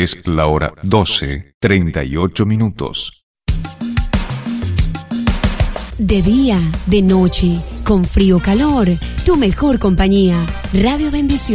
Es la hora 12:38. De día, de noche, con frío o calor, tu mejor compañía. Radio Bendición.